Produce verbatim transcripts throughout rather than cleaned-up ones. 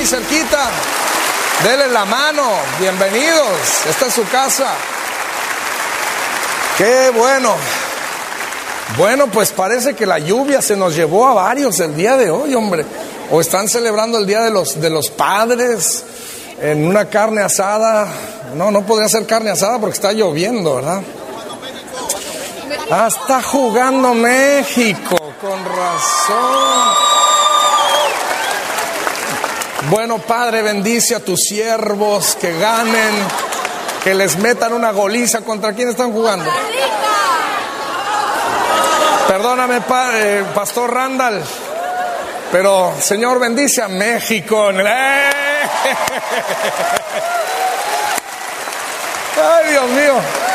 ahí cerquita. Denle la mano. Bienvenidos. Esta es su casa. Qué bueno. Bueno, pues parece que la lluvia se nos llevó a varios el día de hoy, hombre. O están celebrando el día de los, de los padres en una carne asada. No, no podría ser carne asada porque está lloviendo, ¿verdad? Ah, está jugando México, con razón. Bueno, Padre, bendice a tus siervos, que ganen, que les metan una goliza. ¿Contra quién están jugando? Perdóname, padre, Pastor Randall, pero Señor, bendice a México. ¡Eh! Ay, Dios mío.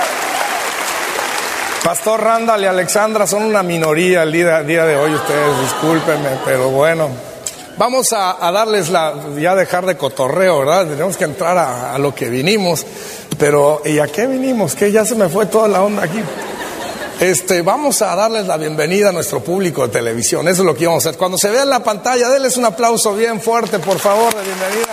Pastor Randall y Alexandra son una minoría el día, día de hoy, ustedes discúlpenme, pero bueno, vamos a, a darles la, ya dejar de cotorreo, ¿verdad? Tenemos que entrar a, a lo que vinimos, pero ¿y a qué vinimos? Que ya se me fue toda la onda aquí. Este, vamos a darles la bienvenida a nuestro público de televisión, eso es lo que íbamos a hacer. Cuando se vea en la pantalla, denles un aplauso bien fuerte, por favor, de bienvenida.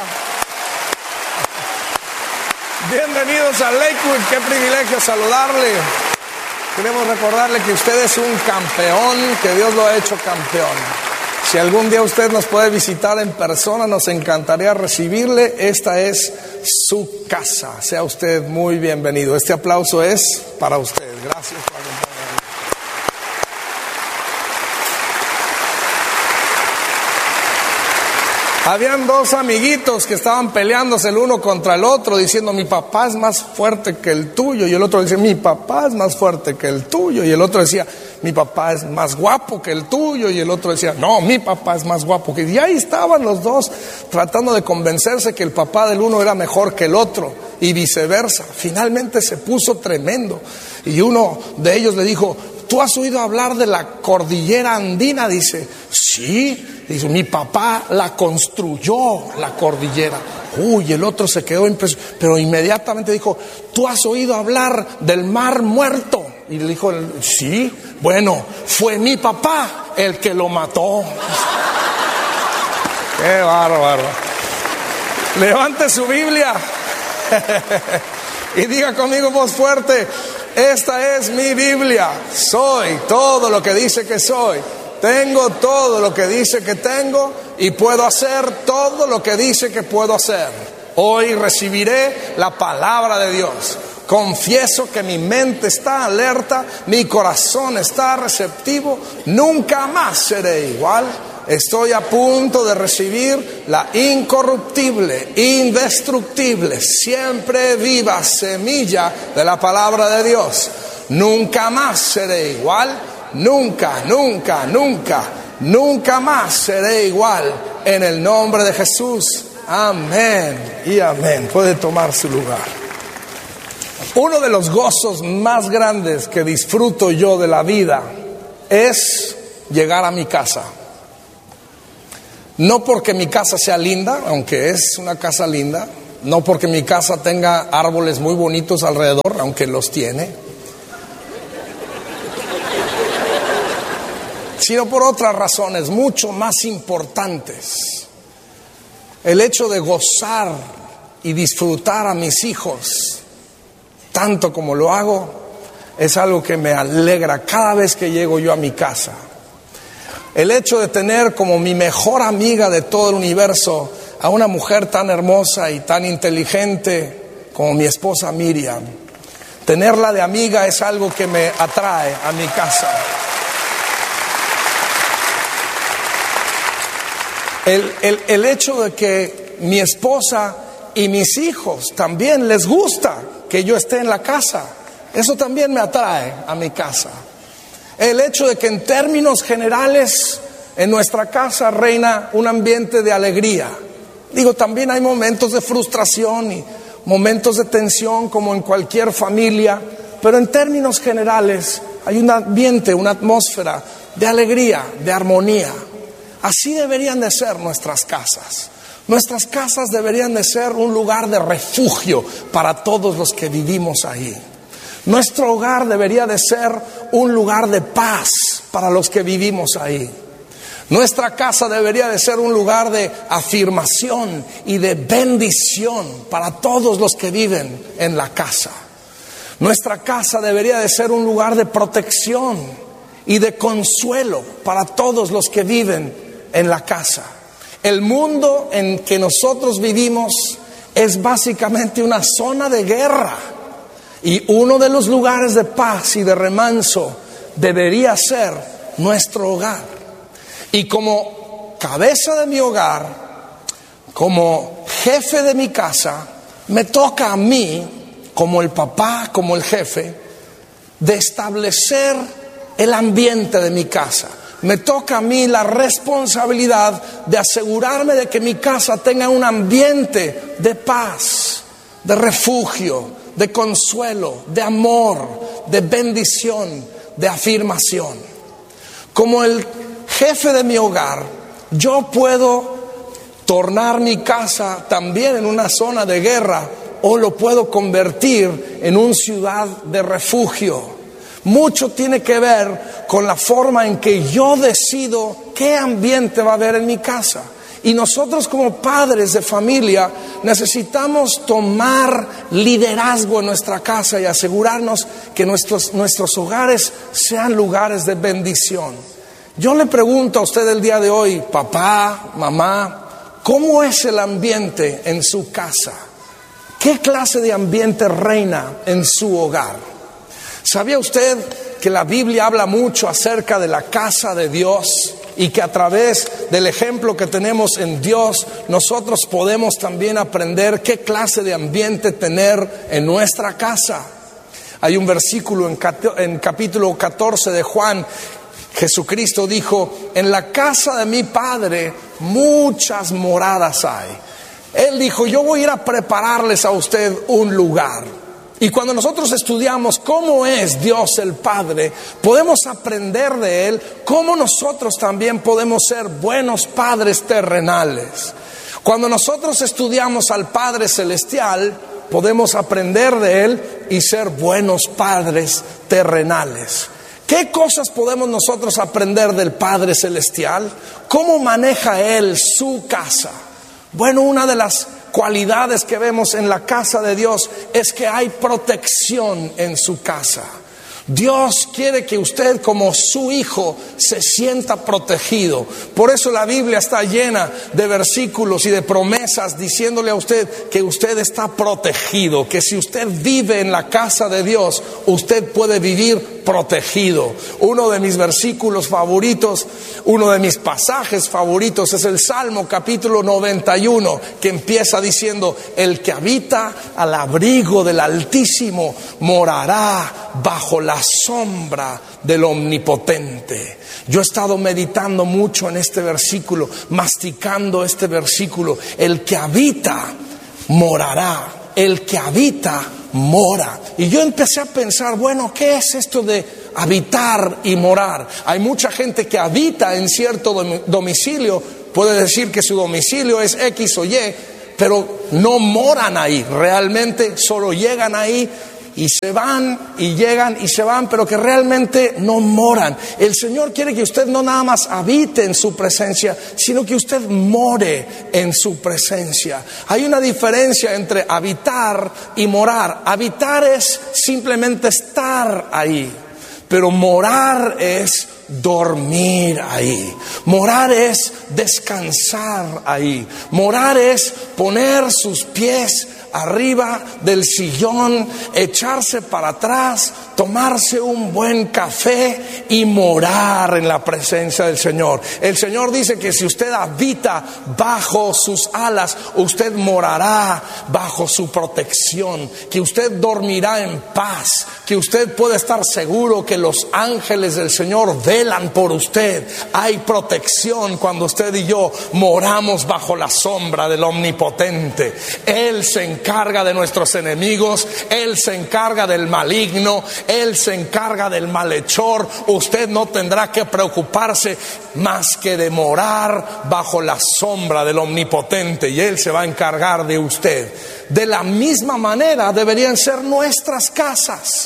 Bienvenidos a Lakewood, qué privilegio saludarle. Queremos recordarle que usted es un campeón, que Dios lo ha hecho campeón. Si algún día usted nos puede visitar en persona, nos encantaría recibirle. Esta es su casa. Sea usted muy bienvenido. Este aplauso es para usted. Gracias por acompañarnos. Habían dos amiguitos que estaban peleándose el uno contra el otro, diciendo: mi papá es más fuerte que el tuyo. Y el otro decía: mi papá es más fuerte que el tuyo. Y el otro decía: mi papá es más guapo que el tuyo. Y el otro decía: no, mi papá es más guapo que... Y ahí estaban los dos tratando de convencerse que el papá del uno era mejor que el otro, y viceversa. Finalmente se puso tremendo. Y uno de ellos le dijo: ¿tú has oído hablar de la cordillera andina? Dice: sí. Dice: mi papá la construyó, la cordillera. Uy, el otro se quedó impresionado, pero inmediatamente dijo: ¿tú has oído hablar del Mar Muerto? Y le dijo: sí. Bueno, fue mi papá el que lo mató. Qué bárbaro. Levante su Biblia y diga conmigo en voz fuerte: esta es mi Biblia. Soy todo lo que dice que soy. Tengo todo lo que dice que tengo y puedo hacer todo lo que dice que puedo hacer. Hoy recibiré la palabra de Dios. Confieso que mi mente está alerta, mi corazón está receptivo. Nunca más seré igual. Estoy a punto de recibir la incorruptible, indestructible, siempre viva semilla de la palabra de Dios. Nunca más seré igual. Nunca, nunca, nunca, nunca más seré igual, en el nombre de Jesús. Amén y amén. Puede tomar su lugar. Uno de los gozos más grandes que disfruto yo de la vida es llegar a mi casa. No porque mi casa sea linda, aunque es una casa linda. No porque mi casa tenga árboles muy bonitos alrededor, aunque los tiene. Sino por otras razones mucho más importantes. El hecho de gozar y disfrutar a mis hijos tanto como lo hago es algo que me alegra cada vez que llego yo a mi casa. El hecho de tener como mi mejor amiga de todo el universo a una mujer tan hermosa y tan inteligente como mi esposa Miriam. Tenerla de amiga es algo que me atrae a mi casa. El, el, el hecho de que mi esposa y mis hijos también les gusta que yo esté en la casa, eso también me atrae a mi casa. El hecho de que en términos generales en nuestra casa reina un ambiente de alegría. Digo, también hay momentos de frustración y momentos de tensión como en cualquier familia, pero en términos generales hay un ambiente, una atmósfera de alegría, de armonía. Así deberían de ser nuestras casas. Nuestras casas deberían de ser un lugar de refugio para todos los que vivimos ahí. Nuestro hogar debería de ser un lugar de paz para los que vivimos ahí. Nuestra casa debería de ser un lugar de afirmación y de bendición para todos los que viven en la casa. Nuestra casa debería de ser un lugar de protección y de consuelo para todos los que viven en la casa. El mundo en que nosotros vivimos es básicamente una zona de guerra, y uno de los lugares de paz y de remanso debería ser nuestro hogar. Y como cabeza de mi hogar, como jefe de mi casa, me toca a mí, como el papá, como el jefe, de establecer el ambiente de mi casa. Me toca a mí la responsabilidad de asegurarme de que mi casa tenga un ambiente de paz, de refugio, de consuelo, de amor, de bendición, de afirmación. Como el jefe de mi hogar, yo puedo tornar mi casa también en una zona de guerra, o lo puedo convertir en una ciudad de refugio. Mucho tiene que ver con la forma en que yo decido qué ambiente va a haber en mi casa. Y nosotros como padres de familia necesitamos tomar liderazgo en nuestra casa y asegurarnos que nuestros, nuestros hogares sean lugares de bendición. Yo le pregunto a usted el día de hoy, papá, mamá, ¿cómo es el ambiente en su casa? ¿Qué clase de ambiente reina en su hogar? ¿Sabía usted que la Biblia habla mucho acerca de la casa de Dios? Y que a través del ejemplo que tenemos en Dios, nosotros podemos también aprender qué clase de ambiente tener en nuestra casa. Hay un versículo en capítulo catorce de Juan. Jesucristo dijo: en la casa de mi Padre muchas moradas hay. Él dijo: yo voy a ir a prepararles a usted un lugar. Y cuando nosotros estudiamos cómo es Dios el Padre, podemos aprender de Él cómo nosotros también podemos ser buenos padres terrenales. Cuando nosotros estudiamos al Padre Celestial, podemos aprender de Él y ser buenos padres terrenales. ¿Qué cosas podemos nosotros aprender del Padre Celestial? ¿Cómo maneja Él su casa? Bueno, una de las cualidades que vemos en la casa de Dios es que hay protección en su casa. Dios quiere que usted, como su hijo, se sienta protegido. Por eso la Biblia está llena de versículos y de promesas diciéndole a usted que usted está protegido, que si usted vive en la casa de Dios, usted puede vivir protegido. Uno de mis versículos favoritos, uno de mis pasajes favoritos es el Salmo capítulo noventa y uno, que empieza diciendo: el que habita al abrigo del Altísimo morará bajo la sombra del Omnipotente. Yo he estado meditando mucho en este versículo, masticando este versículo. El que habita morará, el que habita mora. Y yo empecé a pensar, bueno, ¿qué es esto de habitar y morar? Hay mucha gente que habita en cierto domicilio, puede decir que su domicilio es X o Y, pero no moran ahí, realmente solo llegan ahí y se van y llegan y se van, pero que realmente no moran. El Señor quiere que usted no nada más habite en su presencia, sino que usted more en su presencia. Hay una diferencia entre habitar y morar. Habitar es simplemente estar ahí, pero morar es dormir ahí. Morar es descansar ahí. Morar es poner sus pies arriba del sillón, echarse para atrás, tomarse un buen café y morar en la presencia del Señor. El Señor dice que si usted habita bajo sus alas, usted morará bajo su protección, que usted dormirá en paz, que usted puede estar seguro que los ángeles del Señor velan por usted. Hay protección cuando usted y yo moramos bajo la sombra del Omnipotente. Él se encarga de nuestros enemigos, Él se encarga del maligno, Él se encarga del malhechor. Usted no tendrá que preocuparse más que de morar bajo la sombra del Omnipotente, y Él se va a encargar de usted. De la misma manera deberían ser nuestras casas.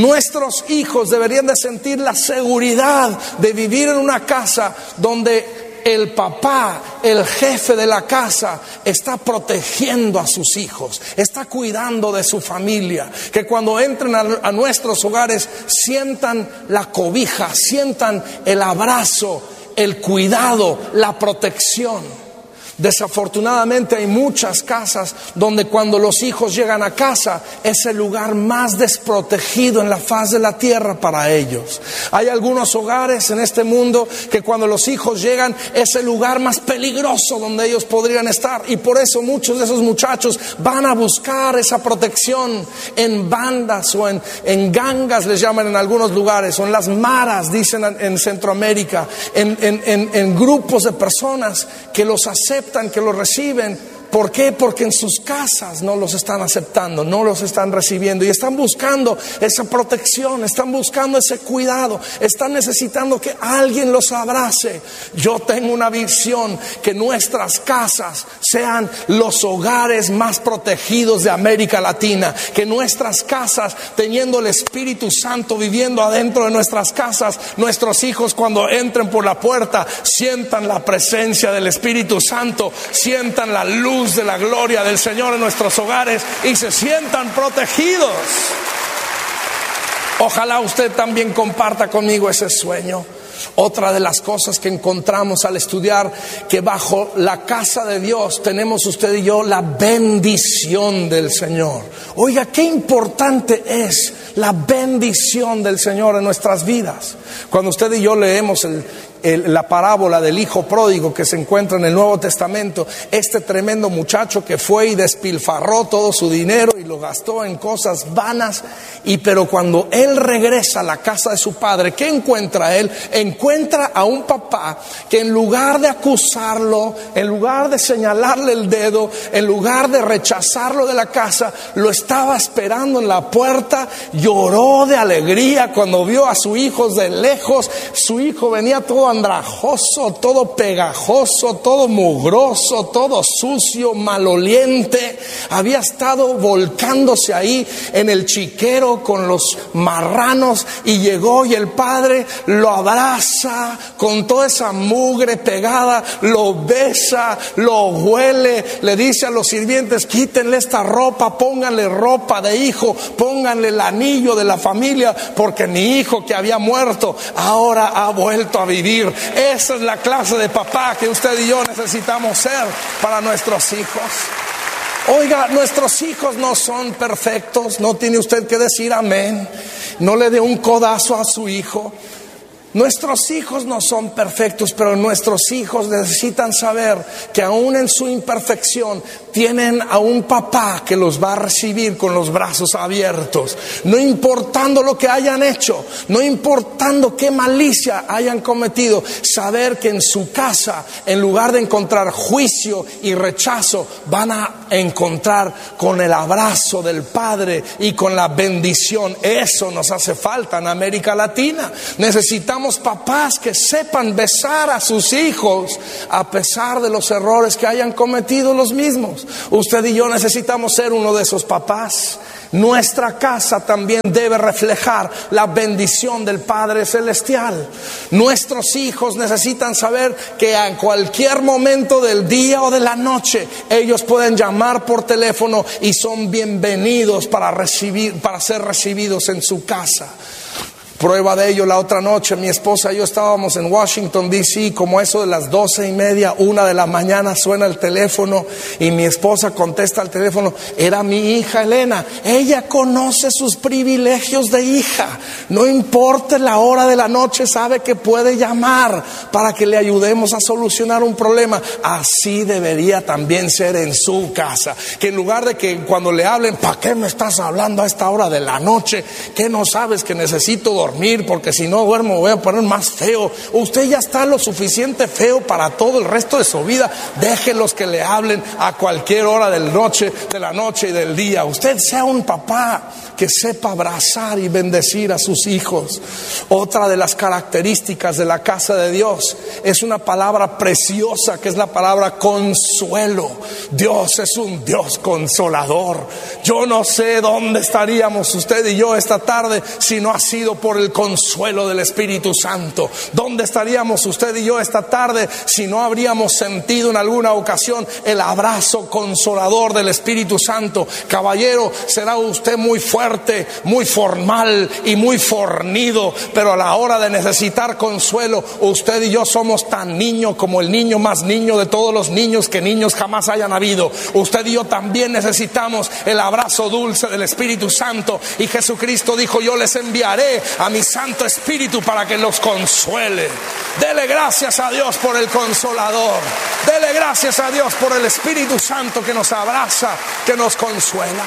Nuestros hijos deberían de sentir la seguridad de vivir en una casa donde el papá, el jefe de la casa, está protegiendo a sus hijos, está cuidando de su familia. Que cuando entren a, a nuestros hogares sientan la cobija, sientan el abrazo, el cuidado, la protección. Desafortunadamente hay muchas casas donde cuando los hijos llegan a casa es el lugar más desprotegido en la faz de la tierra para ellos. Hay algunos hogares en este mundo que cuando los hijos llegan es el lugar más peligroso donde ellos podrían estar, y por eso muchos de esos muchachos van a buscar esa protección en bandas o en, en gangas, les llaman en algunos lugares, o en las maras, dicen en Centroamérica, en, en, en, en grupos de personas que los aceptan, que los reciben. ¿Por qué? Porque en sus casas no los están aceptando, no los están recibiendo, y están buscando esa protección, están buscando ese cuidado, están necesitando que alguien los abrace. Yo tengo una visión que nuestras casas sean los hogares más protegidos de América Latina, que nuestras casas, teniendo el Espíritu Santo viviendo adentro de nuestras casas, nuestros hijos cuando entren por la puerta sientan la presencia del Espíritu Santo, sientan la luz de la gloria del Señor en nuestros hogares y se sientan protegidos. Ojalá usted también comparta conmigo ese sueño. Otra de las cosas que encontramos al estudiar que bajo la casa de Dios tenemos usted y yo la bendición del Señor. Oiga, qué importante es la bendición del Señor en nuestras vidas. Cuando usted y yo leemos el El, la parábola del hijo pródigo que se encuentra en el Nuevo Testamento, este tremendo muchacho que fue y despilfarró todo su dinero y lo gastó en cosas vanas, y pero cuando él regresa a la casa de su padre, ¿qué encuentra él? Encuentra a un papá que en lugar de acusarlo, en lugar de señalarle el dedo, en lugar de rechazarlo de la casa, lo estaba esperando en la puerta. Lloró de alegría cuando vio a su hijo de lejos. Su hijo venía todo andrajoso, todo pegajoso, todo mugroso, todo sucio, maloliente. Había estado volcándose ahí en el chiquero con los marranos, y llegó y el padre lo abraza con toda esa mugre pegada, lo besa, lo huele, le dice a los sirvientes: quítenle esta ropa, pónganle ropa de hijo, pónganle el anillo de la familia, porque mi hijo que había muerto ahora ha vuelto a vivir. Esa es la clase de papá que usted y yo necesitamos ser para nuestros hijos. Oiga, nuestros hijos no son perfectos, no tiene usted que decir amén. No le dé un codazo a su hijo. Nuestros hijos no son perfectos, pero nuestros hijos necesitan saber que aún en su imperfección tienen a un papá que los va a recibir con los brazos abiertos. No importando lo que hayan hecho, no importando qué malicia hayan cometido, saber que en su casa, en lugar de encontrar juicio y rechazo, van a encontrar con el abrazo del Padre y con la bendición. Eso nos hace falta en América Latina. Necesitamos papás que sepan besar a sus hijos a pesar de los errores que hayan cometido los mismos. Usted y yo necesitamos ser uno de esos papás. Nuestra casa también debe reflejar la bendición del Padre Celestial. Nuestros hijos necesitan saber que en cualquier momento del día o de la noche ellos pueden llamar por teléfono y son bienvenidos para recibir, para ser recibidos en su casa. Prueba de ello, la otra noche mi esposa y yo estábamos en Washington D C, como eso de las doce y media, una de la mañana, suena el teléfono y mi esposa contesta al teléfono. Era mi hija Elena. Ella conoce sus privilegios de hija, no importa la hora de la noche, sabe que puede llamar para que le ayudemos a solucionar un problema. Así debería también ser en su casa, que en lugar de que cuando le hablen: ¿para qué me estás hablando a esta hora de la noche? ¿Qué no sabes que necesito dormir? dormir porque si no duermo voy a poner más feo. Usted ya está lo suficiente feo para todo el resto de su vida. Déjelos que le hablen a cualquier hora de la noche, de la noche y del día. Usted sea un papá que sepa abrazar y bendecir a sus hijos. Otra de las características de la casa de Dios es una palabra preciosa, que es la palabra consuelo. Dios es un Dios consolador. Yo no sé dónde estaríamos usted y yo esta tarde si no ha sido por el consuelo del Espíritu Santo. ¿Dónde estaríamos usted y yo esta tarde si no habríamos sentido en alguna ocasión el abrazo consolador del Espíritu Santo? Caballero, será usted muy fuerte, muy formal y muy fornido, pero a la hora de necesitar consuelo, usted y yo somos tan niños como el niño más niño de todos los niños que niños jamás hayan habido. Usted y yo también necesitamos el abrazo dulce del Espíritu Santo, y Jesucristo dijo: yo les enviaré a mi Santo Espíritu para que los consuele. Dele gracias a Dios por el Consolador. Dele gracias a Dios por el Espíritu Santo que nos abraza, que nos consuela.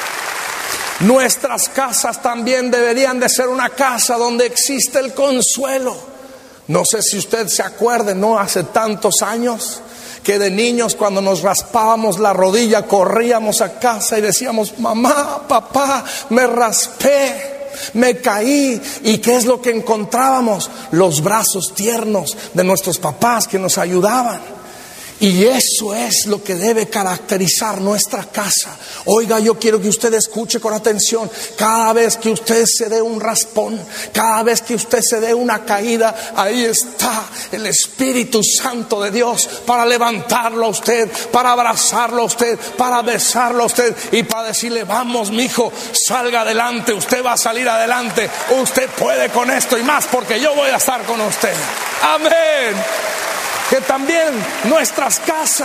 Nuestras casas también deberían de ser una casa donde existe el consuelo. No sé si usted se acuerde, no hace tantos años, que de niños cuando nos raspábamos la rodilla corríamos a casa y decíamos: mamá, papá, me raspé, me caí. ¿Y qué es lo que encontrábamos? Los brazos tiernos de nuestros papás que nos ayudaban. Y eso es lo que debe caracterizar nuestra casa. Oiga, yo quiero que usted escuche con atención. Cada vez que usted se dé un raspón, cada vez que usted se dé una caída, ahí está el Espíritu Santo de Dios para levantarlo a usted, para abrazarlo a usted, para besarlo a usted y para decirle: vamos, mijo, salga adelante, usted va a salir adelante, usted puede con esto y más, porque yo voy a estar con usted. Amén. Que también nuestras casas,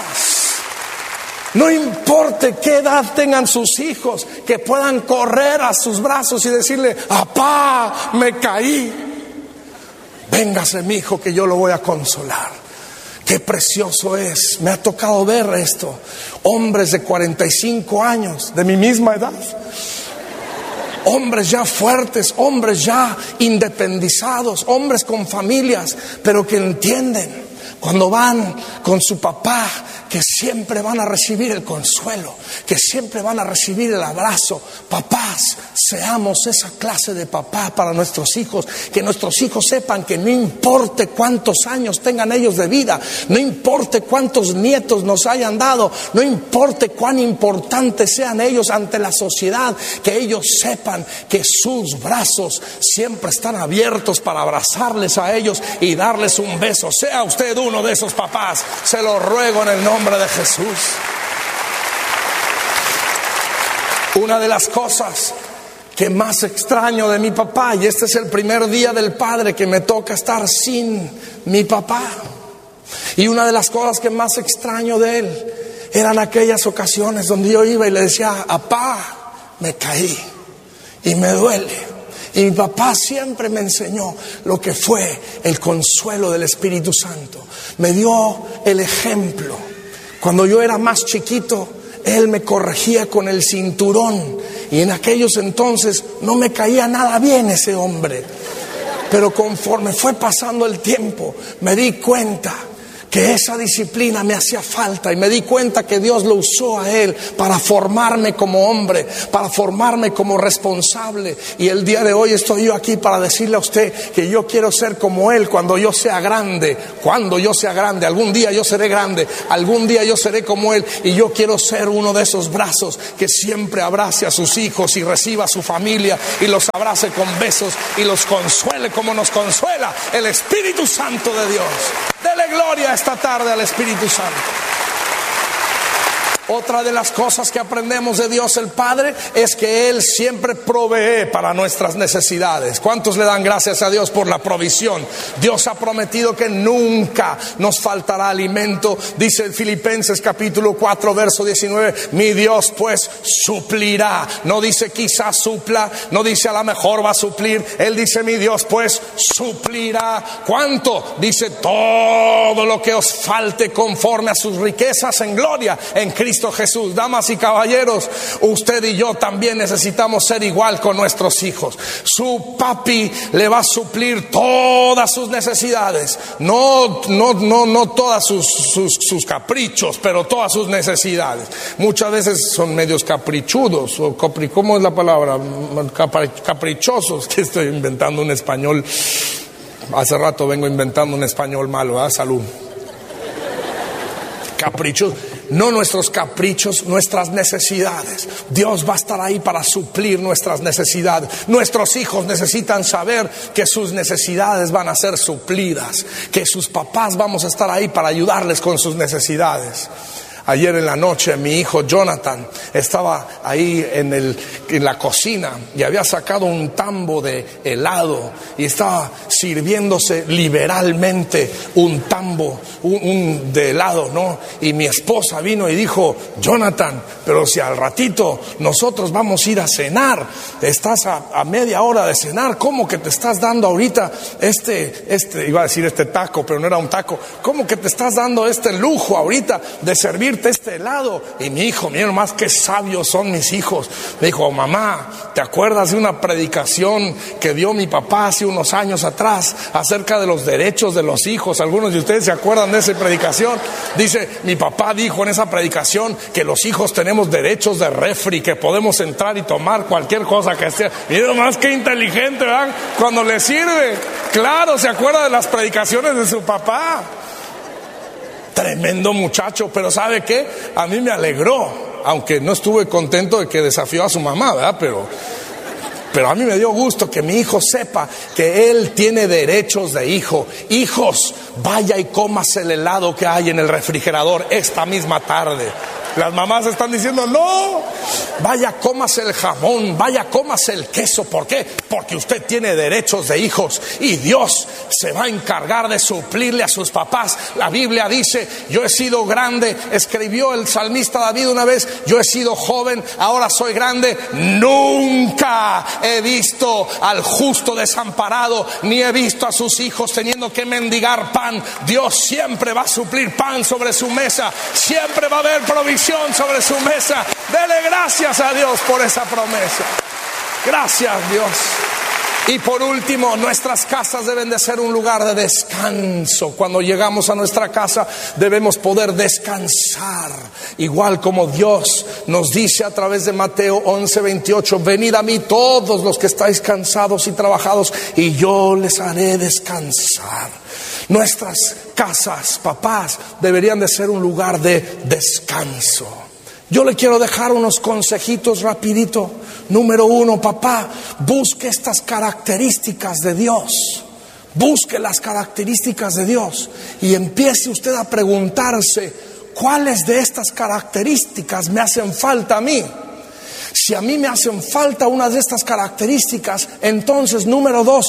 no importe qué edad tengan sus hijos, que puedan correr a sus brazos y decirle: papá, me caí, véngase mi hijo que yo lo voy a consolar. Qué precioso es. Me ha tocado ver esto. Hombres de cuarenta y cinco años, de mi misma edad, hombres ya fuertes, hombres ya independizados, hombres con familias, pero que entienden cuando van con su papá que siempre van a recibir el consuelo, que siempre van a recibir el abrazo. Papás, seamos esa clase de papá para nuestros hijos, que nuestros hijos sepan que no importe cuántos años tengan ellos de vida, no importe cuántos nietos nos hayan dado, no importe cuán importantes sean ellos ante la sociedad, que ellos sepan que sus brazos siempre están abiertos para abrazarles a ellos y darles un beso. Sea usted uno de esos papás, se lo ruego en el nombre de Jesús. Una de las cosas que más extraño de mi papá, y este es el primer día del padre que me toca estar sin mi papá, y una de las cosas que más extraño de él eran aquellas ocasiones donde yo iba y le decía: papá, me caí y me duele. Y mi papá siempre me enseñó lo que fue el consuelo del Espíritu Santo. Me dio el ejemplo. Cuando yo era más chiquito, él me corregía con el cinturón. Y en aquellos entonces no me caía nada bien ese hombre. Pero conforme fue pasando el tiempo, me di cuenta que esa disciplina me hacía falta, y me di cuenta que Dios lo usó a él para formarme como hombre, para formarme como responsable. Y el día de hoy estoy yo aquí para decirle a usted que yo quiero ser como él cuando yo sea grande. Cuando yo sea grande, algún día yo seré grande, algún día yo seré como él, y yo quiero ser uno de esos brazos que siempre abrace a sus hijos y reciba a su familia y los abrace con besos y los consuele como nos consuela el Espíritu Santo de Dios. Dele gloria esta tarde al Espíritu Santo. Otra de las cosas que aprendemos de Dios el Padre es que Él siempre provee para nuestras necesidades. ¿Cuántos le dan gracias a Dios por la provisión? Dios ha prometido que nunca nos faltará alimento. Dice en Filipenses capítulo cuatro verso diecinueve: mi Dios pues suplirá. No dice quizás supla, no dice a lo mejor va a suplir. Él dice: mi Dios pues suplirá. ¿Cuánto? Dice: todo lo que os falte conforme a sus riquezas en gloria en Cristo Jesús. Damas y caballeros, usted y yo también necesitamos ser igual con nuestros hijos. Su papi le va a suplir todas sus necesidades, no, no, no, no todas sus, sus, sus caprichos, pero todas sus necesidades. Muchas veces son medios caprichudos, o capri, ¿cómo es la palabra? Capri, caprichosos, que estoy inventando un español. Hace rato vengo inventando un español malo, ¿eh? Salud. Caprichosos. no nuestros caprichos, nuestras necesidades. Dios va a estar ahí para suplir nuestras necesidades. Nuestros hijos necesitan saber que sus necesidades van a ser suplidas, que sus papás vamos a estar ahí para ayudarles con sus necesidades. Ayer en la noche mi hijo Jonathan estaba ahí en, el, en la cocina y había sacado un tambo de helado y estaba sirviéndose liberalmente un tambo un, un de helado, ¿no? Y mi esposa vino y dijo: Jonathan, pero si al ratito nosotros vamos a ir a cenar, estás a, a media hora de cenar, ¿cómo que te estás dando ahorita este, este, iba a decir este taco, pero no era un taco, ¿cómo que te estás dando este lujo ahorita de servir este helado? Y mi hijo, miren más qué sabios son mis hijos, me dijo: mamá, ¿te acuerdas de una predicación que dio mi papá hace unos años atrás acerca de los derechos de los hijos? Algunos de ustedes se acuerdan de esa predicación. Dice, mi papá dijo en esa predicación que los hijos tenemos derechos de refri, que podemos entrar y tomar cualquier cosa que sea. Miren más qué inteligente, ¿verdad? Cuando le sirve. Claro, se acuerda de las predicaciones de su papá. Tremendo muchacho, pero ¿sabe qué? A mí me alegró, aunque no estuve contento de que desafió a su mamá, ¿verdad? Pero, pero a mí me dio gusto que mi hijo sepa que él tiene derechos de hijo. Hijos, vaya y cómase el helado que hay en el refrigerador esta misma tarde. Las mamás están diciendo: no, vaya, cómase el jamón, vaya, cómase el queso. ¿Por qué? Porque usted tiene derechos de hijos y Dios se va a encargar de suplirle a sus papás. La Biblia dice: yo he sido grande, escribió el salmista David una vez, yo he sido joven, ahora soy grande, nunca he visto al justo desamparado, ni he visto a sus hijos teniendo que mendigar pan. Dios siempre va a suplir pan sobre su mesa, siempre va a haber provisión sobre su mesa. Dele gracias a Dios por esa promesa. Gracias, Dios. Y por último, nuestras casas deben de ser un lugar de descanso. Cuando llegamos a nuestra casa debemos poder descansar, igual como Dios nos dice a través de Mateo once veintiocho: venid a mí todos los que estáis cansados y trabajados, y yo les haré descansar. Nuestras casas, papás, deberían de ser un lugar de descanso. Yo le quiero dejar unos consejitos rapidito. Número uno, papá, busque estas características de Dios. Busque las características de Dios y empiece usted a preguntarse: ¿cuáles de estas características me hacen falta a mí? Si a mí me hacen falta una de estas características, entonces, número dos,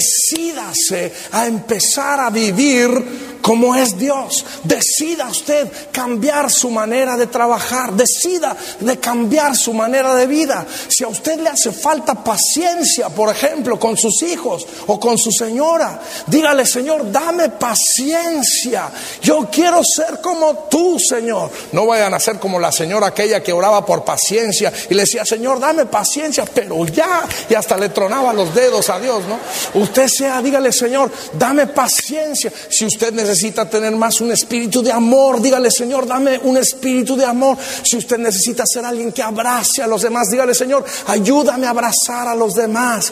decídase a empezar a vivir como es Dios. Decida usted cambiar su manera de trabajar, decida de cambiar su manera de vida. Si a usted le hace falta paciencia, por ejemplo, con sus hijos o con su señora, dígale: Señor, dame paciencia, yo quiero ser como tú, Señor. No vayan a ser como la señora aquella que oraba por paciencia y le decía: Señor, dame paciencia, pero ya, y hasta le tronaba los dedos a Dios, ¿no? Usted sea, dígale: Señor, dame paciencia. Si usted necesita necesita tener más un espíritu de amor, dígale: Señor, dame un espíritu de amor. Si usted necesita ser alguien que abrace a los demás, dígale: Señor, ayúdame a abrazar a los demás.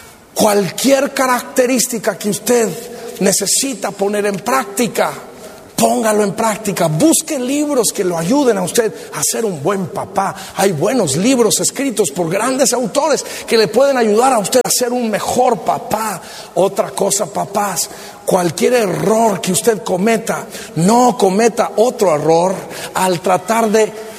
Cualquier característica que usted necesita poner en práctica, póngalo en práctica. Busque libros que lo ayuden a usted a ser un buen papá. Hay buenos libros escritos por grandes autores que le pueden ayudar a usted a ser un mejor papá. Otra cosa, papás, cualquier error que usted cometa, no cometa otro error al tratar de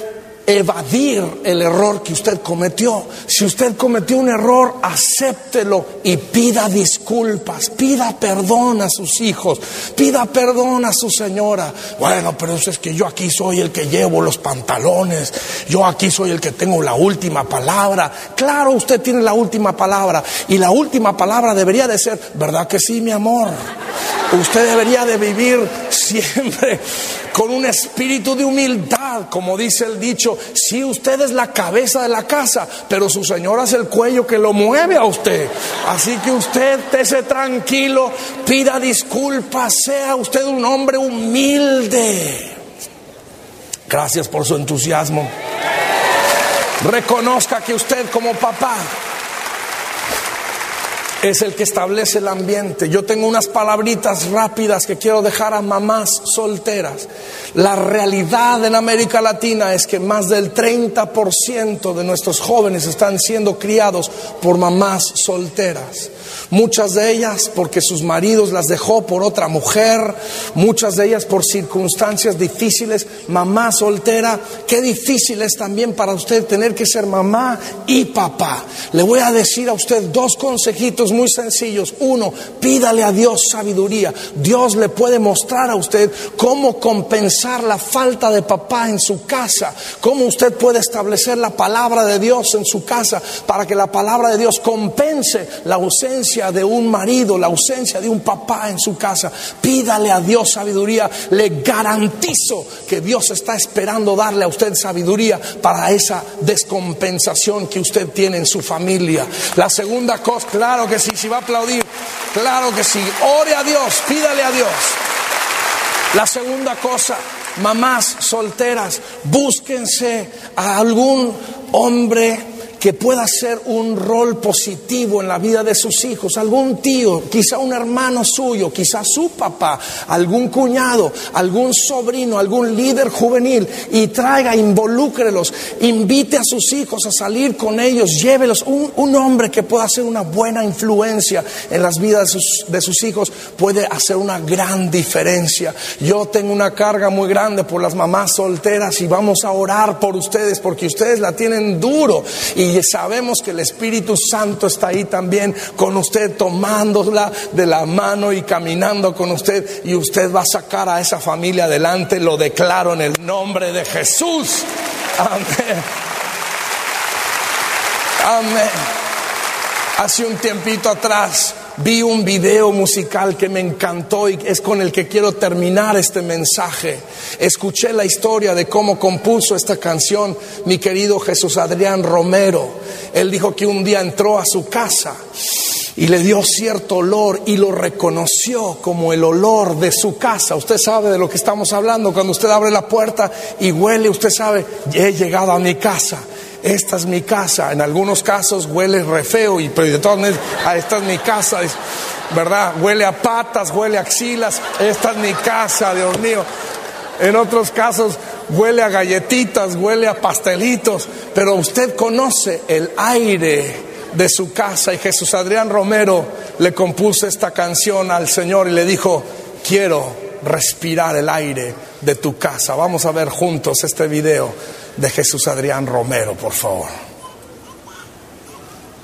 evadir el error que usted cometió. Si usted cometió un error, acéptelo y pida disculpas, pida perdón a sus hijos, pida perdón a su señora. Bueno, pero eso es que yo aquí soy el que llevo los pantalones, yo aquí soy el que tengo la última palabra. Claro, usted tiene la última palabra, y la última palabra debería de ser: ¿verdad que sí, mi amor? Usted debería de vivir siempre con un espíritu de humildad, como dice el dicho. Si usted es la cabeza de la casa, pero su señora es el cuello que lo mueve a usted. Así que usted esté tranquilo, pida disculpas, sea usted un hombre humilde. Gracias por su entusiasmo. Reconozca que usted como papá es el que establece el ambiente. Yo tengo unas palabritas rápidas que quiero dejar a mamás solteras. La realidad en América Latina es que más del treinta por ciento de nuestros jóvenes están siendo criados por mamás solteras. Muchas de ellas porque sus maridos las dejó por otra mujer, muchas de ellas por circunstancias difíciles. Mamá soltera, qué difícil es también para usted tener que ser mamá y papá. Le voy a decir a usted dos consejitos muy sencillos. Uno, pídale a Dios sabiduría. Dios le puede mostrar a usted cómo compensar la falta de papá en su casa, cómo usted puede establecer la palabra de Dios en su casa para que la palabra de Dios compense la ausencia de un marido, la ausencia de un papá en su casa. Pídale a Dios sabiduría. Le garantizo que Dios está esperando darle a usted sabiduría para esa descompensación que usted tiene en su familia. La segunda cosa, claro que sí, si va a aplaudir, claro que sí, ore a Dios, pídale a Dios. La segunda cosa, mamás solteras, búsquense a algún hombre que pueda ser un rol positivo en la vida de sus hijos, algún tío, quizá un hermano suyo, quizá su papá, algún cuñado, algún sobrino, algún líder juvenil, y traiga, involúcrelos, invite a sus hijos a salir con ellos, llévelos. Un, un hombre que pueda hacer una buena influencia en las vidas de sus, de sus hijos puede hacer una gran diferencia. Yo tengo una carga muy grande por las mamás solteras y vamos a orar por ustedes porque ustedes la tienen duro, y Y sabemos que el Espíritu Santo está ahí también con usted, tomándola de la mano y caminando con usted, y usted va a sacar a esa familia adelante. Lo declaro en el nombre de Jesús. Amén. Amén. Hace un tiempito atrás vi un video musical que me encantó y es con el que quiero terminar este mensaje. Escuché la historia de cómo compuso esta canción mi querido Jesús Adrián Romero. Él dijo que un día entró a su casa y le dio cierto olor y lo reconoció como el olor de su casa. Usted sabe de lo que estamos hablando. Cuando usted abre la puerta y huele, usted sabe, he llegado a mi casa. Esta es mi casa. En algunos casos huele re feo, y pero de todas maneras, ah, esta es mi casa, ¿verdad? Huele a patas, huele a axilas. Esta es mi casa, Dios mío. En otros casos huele a galletitas, huele a pastelitos, pero usted conoce el aire de su casa. Y Jesús Adrián Romero le compuso esta canción al Señor y le dijo: quiero respirar el aire de tu casa. Vamos a ver juntos este video de Jesús Adrián Romero, por favor.